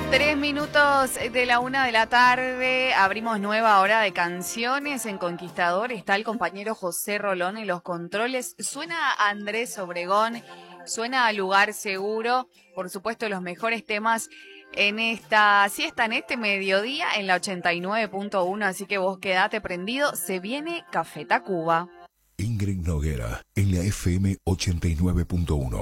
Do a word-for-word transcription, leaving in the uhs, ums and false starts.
Tres minutos de la una de la tarde, abrimos nueva hora de canciones en Conquistador. Está el compañero José Rolón en los controles. Suena Andrés Obregón, suena a Lugar Seguro. Por supuesto, los mejores temas en esta siesta, en este mediodía, en la ochenta y nueve punto uno. Así que vos quedate prendido. Se viene Café Tacuba. Ingrid Noguera en la F M ochenta y nueve punto uno.